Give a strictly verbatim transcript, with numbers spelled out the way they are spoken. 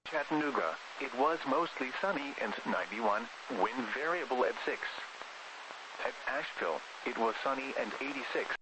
Chattanooga, it was mostly sunny and ninety-one, wind variable at six. At Asheville, it was sunny and eighty-six,